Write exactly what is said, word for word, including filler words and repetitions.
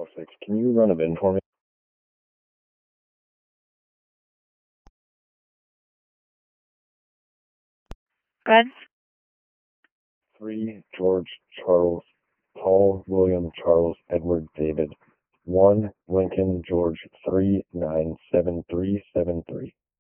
oh six. Can you run a bin for me? Good. Three George Charles Paul William Charles Edward David. One Lincoln George three nine seven three seven three.